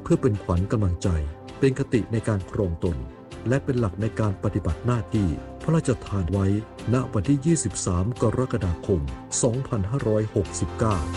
เพื่อเป็นขวัญกำลังใจเป็นคติในการครองตนและเป็นหลักในการปฏิบัติหน้าที่พระราชทานไว้ณวันที่ 23 กรกฎาคม 2569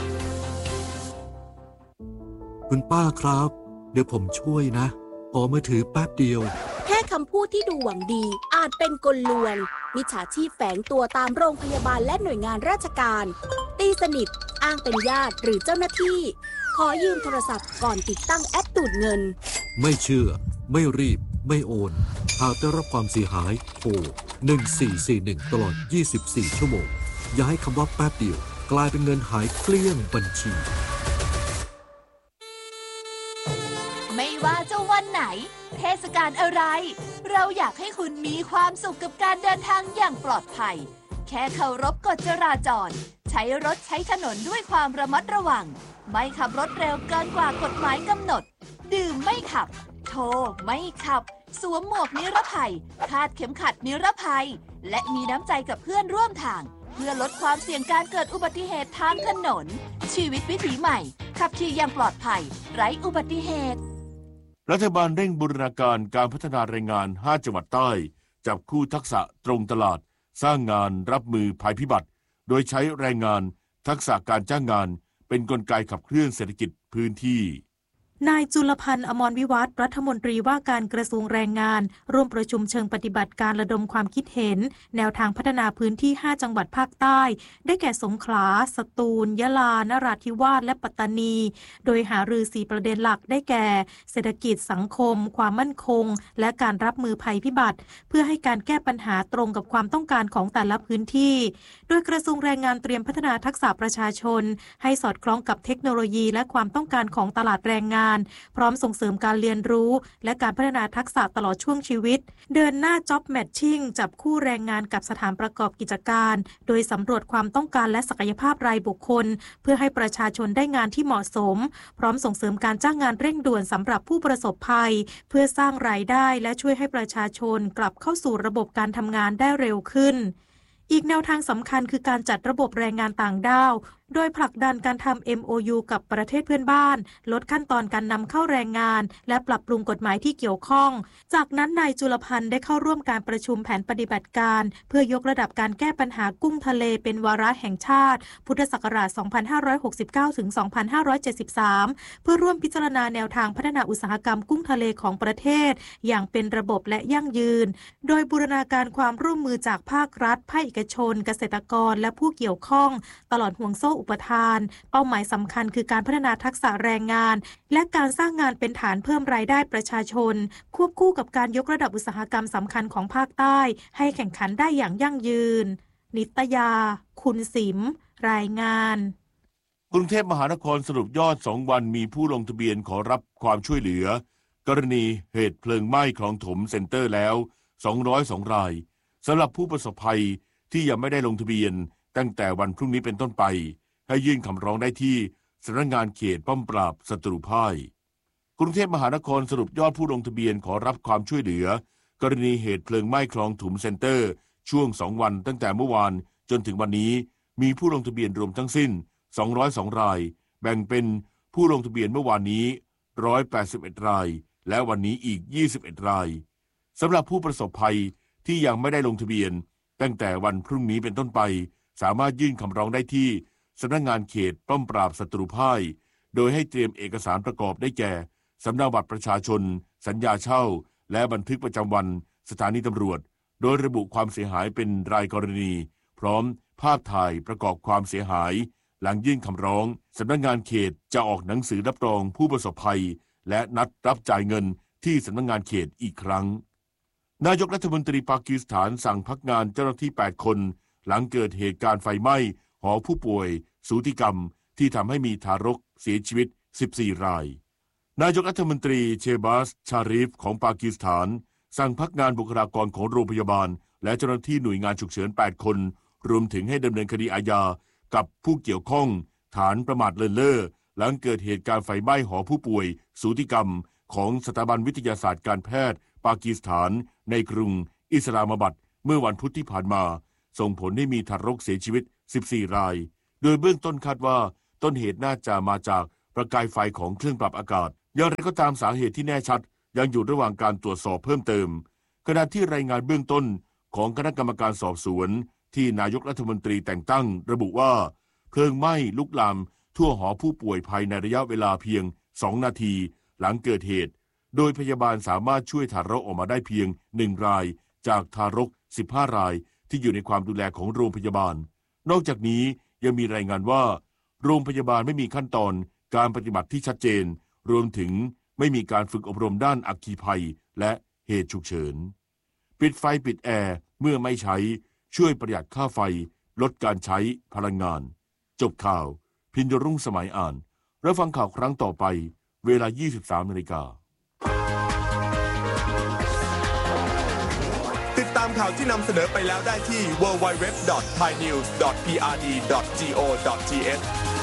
คุณป้าครับเดี๋ยวผมช่วยนะขอมือถือแป๊บเดียวแค่คำพูดที่ดูหวังดีอาจเป็นกลลวงมิจฉาชีพแฝงตัวตามโรงพยาบาลและหน่วยงานราชการตีสนิทอ้างเป็นญาติหรือเจ้าหน้าที่ขอยืมโทรศัพท์ก่อนติดตั้งแอปดูดเงินไม่เชื่อไม่รีบไม่โอนหากได้รับความเสียหายโทร1441ตลอด24ชั่วโมงอย่าให้คำว่าแป๊บเดียวกลายเป็นเงินหายเกลี้ยงบัญชีไม่ว่าจะวันไหนเทศกาลอะไรเราอยากให้คุณมีความสุขกับการเดินทางอย่างปลอดภัยแค่เคารพกฎจราจรใช้รถใช้ถนนด้วยความระมัดระวังไม่ขับรถเร็วเกินกว่ากฎหมายกำหนดดื่มไม่ขับโทรไม่ขับสวมหมวกนิรภัยคาดเข็มขัดนิรภัยและมีน้ำใจกับเพื่อนร่วมทางเพื่อลดความเสี่ยงการเกิดอุบัติเหตุทางถนนชีวิตวิถีใหม่ขับขี่อย่างปลอดภัยไร้อุบัติเหตุรัฐบาลเร่งบูรณาการการพัฒนาแรงงาน5จังหวัดใต้จับคู่ทักษะตรงตลาดสร้างงานรับมือภัยพิบัติโดยใช้แรงงานทักษะการจ้างงานเป็นกลไกขับเคลื่อนเศรษฐกิจพื้นที่นายจุลพันธ์อมรวิวัฒน์รัฐมนตรีว่าการกระทรวงแรงงานร่วมประชุมเชิงปฏิบัติการระดมความคิดเห็นแนวทางพัฒนาพื้นที่5จังหวัดภาคใต้ได้แก่สงขลาสตูลยะลานราธิวาสและปัตตานีโดยหารือ4ประเด็นหลักได้แก่เศรษฐกิจสังคมความมั่นคงและการรับมือภัยพิบัติเพื่อให้การแก้ปัญหาตรงกับความต้องการของแต่ละพื้นที่โดยกระทรวงแรงงานเตรียมพัฒนาทักษะประชาชนให้สอดคล้องกับเทคโนโลยีและความต้องการของตลาดแรงงานพร้อมส่งเสริมการเรียนรู้และการพัฒนาทักษะตลอดช่วงชีวิตเดินหน้า Job Matching จับคู่แรงงานกับสถานประกอบกิจการโดยสำรวจความต้องการและศักยภาพรายบุคคลเพื่อให้ประชาชนได้งานที่เหมาะสมพร้อมส่งเสริมการจ้างงานเร่งด่วนสำหรับผู้ประสบภัยเพื่อสร้างรายได้และช่วยให้ประชาชนกลับเข้าสู่ระบบการทำงานได้เร็วขึ้นอีกแนวทางสำคัญคือการจัดระบบแรงงานต่างด้าวโดยผลักดันการทำ MOU กับประเทศเพื่อนบ้านลดขั้นตอนการนำเข้าแรงงานและปรับปรุงกฎหมายที่เกี่ยวข้องจากนั้นนายจุลพันธ์ได้เข้าร่วมการประชุมแผนปฏิบัติการเพื่อยกระดับการแก้ปัญหากุ้งทะเลเป็นวาระแห่งชาติพุทธศักราช 2569 ถึง 2573 เพื่อร่วมพิจารณาแนวทางพัฒนาอุตสาหกรรมกุ้งทะเลของประเทศอย่างเป็นระบบและยั่งยืนโดยบูรณาการความร่วมมือจากภาครัฐภาคเอกชนเกษตรกรและผู้เกี่ยวข้องตลอดห่วงโซ่อุปทานเป้าหมายสำคัญคือการพัฒนาทักษะแรงงานและการสร้างงานเป็นฐานเพิ่มรายได้ประชาชนควบคู่กับการยกระดับอุตสาหกรรมสำคัญของภาคใต้ให้แข่งขันได้อย่างยั่งยืนนิตยาคุณสิมรายงานกรุงเทพมหานครสรุปยอด2วันมีผู้ลงทะเบียนขอรับความช่วยเหลือกรณีเหตุเพลิงไหม้คลองถมเซ็นเตอร์แล้ว202รายสำหรับผู้ประสบภัยที่ยังไม่ได้ลงทะเบียนตั้งแต่วันพรุ่งนี้เป็นต้นไปให้ยื่นคำร้องได้ที่สำนักงานเขตป้อมปราบศัตรูพ่ายกรุงเทพมหานครสรุปยอดผู้ลงทะเบียนขอรับความช่วยเหลือกรณีเหตุเพลิงไหม้คลองถมเซ็นเตอร์ช่วง2วันตั้งแต่เมื่อวานจนถึงวันนี้มีผู้ลงทะเบียนรวมทั้งสิ้น202รายแบ่งเป็นผู้ลงทะเบียนเมื่อวานนี้181รายและวันนี้อีก21รายสำหรับผู้ประสบภัยที่ยังไม่ได้ลงทะเบียนตั้งแต่วันพรุ่งนี้เป็นต้นไปสามารถยื่นคำร้องได้ที่สำนักงานเขตป้อมปราบศัตรูพ่ายโดยให้เตรียมเอกสารประกอบได้แก่สำเนาบัตรประชาชนสัญญาเช่าและบันทึกประจำวันสถานีตำรวจโดยระบุความเสียหายเป็นรายกรณีพร้อมภาพถ่ายประกอบความเสียหายหลังยื่นคำร้องสำนักงานเขตจะออกหนังสือรับรองผู้ประสบภัยและนัดรับจ่ายเงินที่สำนักงานเขตอีกครั้งนายกรัฐมนตรีปากีสถานสั่งพักงานเจ้าหน้าที่8คนหลังเกิดเหตุการณ์ไฟไหม้หอผู้ป่วยสูติกรรมที่ทำให้มีทารกเสียชีวิต14รายนายกรัฐมนตรีเชบาสชารีฟของปากีสถานสั่งพักงานบุคลากรของโรงพยาบาลและเจ้าหน้าที่หน่วยงานฉุกเฉิน8คนรวมถึงให้ดำเนินคดีอาญากับผู้เกี่ยวข้องฐานประมาทเลินเล่อหลังเกิดเหตุการณ์ไฟไหม้หอผู้ป่วยสูติกรรมของสถาบันวิทยาศาสตร์การแพทย์ปากีสถานในกรุงอิสลามาบัดเมื่อวันพุธที่ผ่านมาส่งผลให้มีทารกเสียชีวิต14รายโดยเบื้องต้นคาดว่าต้นเหตุน่าจะมาจากประกายไฟของเครื่องปรับอากาศอย่างไรก็ตามสาเหตุที่แน่ชัดยังอยู่ระหว่างการตรวจสอบเพิ่มเติมขณะที่รายงานเบื้องต้นของคณะกรรมการสอบสวนที่นายกรัฐมนตรีแต่งตั้งระบุว่าเพลิงไหม้ลุกลามทั่วหอผู้ป่วยภายในระยะเวลาเพียง2 นาทีหลังเกิดเหตุโดยพยาบาลสามารถช่วยทารกออกมาได้เพียง1 รายจากทารก15 รายที่อยู่ในความดูแลของโรงพยาบาลนอกจากนี้ยังมีรายงานว่าโรงพยาบาลไม่มีขั้นตอนการปฏิบัติที่ชัดเจนรวมถึงไม่มีการฝึกอบรมด้านอัคคีภัยและเหตุฉุกเฉินปิดไฟปิดแอร์เมื่อไม่ใช้ช่วยประหยัดค่าไฟลดการใช้พลังงานจบข่าวพิญญรุ่งสมัยอ่านรับฟังข่าวครั้งต่อไปเวลา 23:00 น. ติดตามข่าวที่นำเสนอไปแล้วได้ที่ www.thainews.prd.go.th